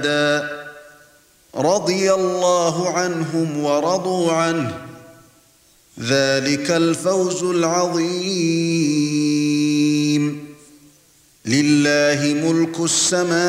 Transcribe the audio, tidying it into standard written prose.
رضي الله عنهم ورضوا عنه ذلك الفوز العظيم لله ملك السماوات